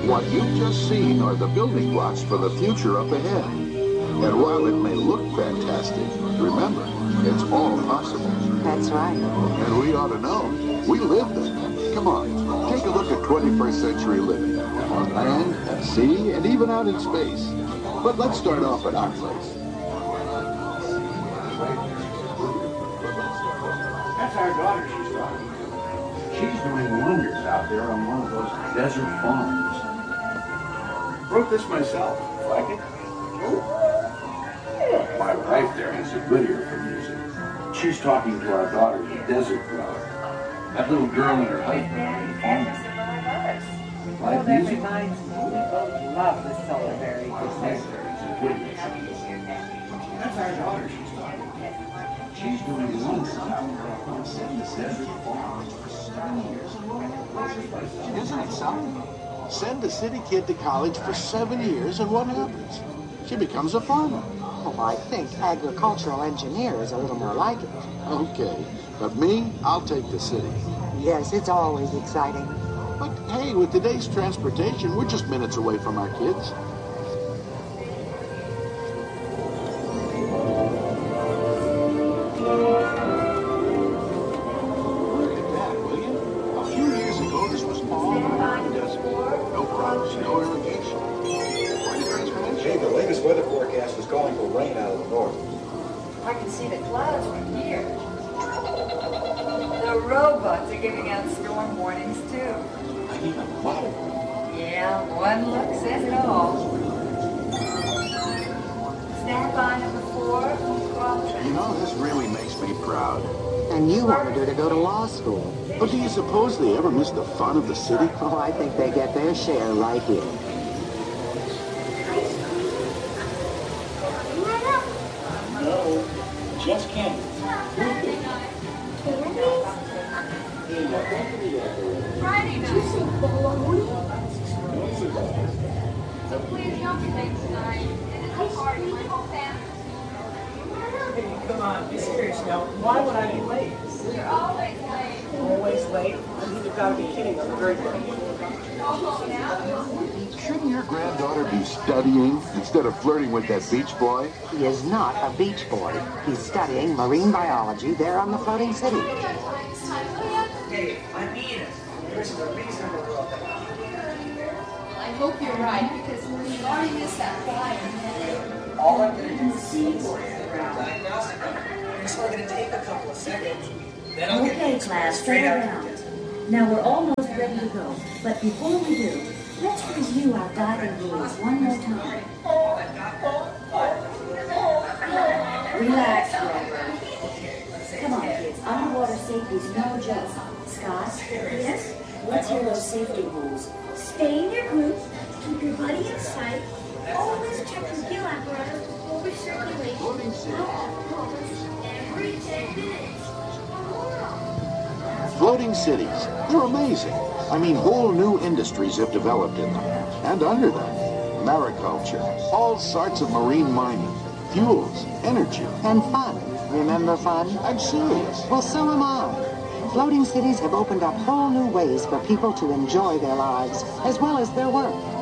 What you've just seen are the building blocks for the future up ahead. And while it may look fantastic, remember, it's all possible. That's right. And we ought to know. We live it. Come on, take a look at 21st century living. On land, at sea, and even out in space. But let's start off at our place. That's our daughter she's talking to. She's doing wonders out there on one of those desert farms. Wrote this myself. Like it? My wife there has a good ear for music. She's talking to our daughter, the desert dweller. That little girl and her husband. Like that music? reminds me, we both love the Solarberry. That's our daughter she's talking to. She's doing wonders out there on the desert farms for 7 years. Isn't it something? Send a city kid to college for 7 years and what happens? She becomes a farmer. Oh, I think agricultural engineer is a little more like it. Okay, but me, I'll take the city. Yes, it's always exciting. But hey, with today's transportation, we're just minutes away from our kids. Look at that, will you? A few years ago, this was all around the desert. No crops, no irrigation. Quite a transformation. Hey, the latest weather forecast is calling for rain out of the north. I can see the clouds from here. The robots are giving out storm warnings too. I need a lot of rain. Yeah, one look says it all. Stand by number 4, crop track. You know, this really makes me proud. And you wanted her to go to law school. But do you suppose they ever miss the fun of the city? Oh, I think they get their share right here. No, just candy. Friday night. So please don't be late tonight. It is a party. My whole family. Hey, come on, be serious now. Why would I be late? You're always late. Always late? You've got to be kidding. I'm very good. Go home now. Shouldn't your granddaughter be studying instead of flirting with that beach boy? He is not a beach boy. He's studying marine biology there on the floating city. Hey, I mean it. There's a reasonable girl there. I hope you're right, because we've already missed that flyer. All I'm going to do is see for you around diagnostic. It's only going to take a couple of seconds. Then I'll Okay, class, settle down. Now we're almost ready to go, but before we do, let's review our diving rules one more time. Relax, Grover. Come on, kids. Underwater safety's no joke. Scott? Yes? Let's hear those safety rules. Stay in your group, keep your buddy in sight, always check your gill apparatus before we circulate. Every 10 minutes. Floating cities, they're amazing. I mean, whole new industries have developed in them. And under them, mariculture, all sorts of marine mining, fuels, energy. And fun. Remember fun? I'm serious. Well, so am I. Floating cities have opened up whole new ways for people to enjoy their lives, as well as their work.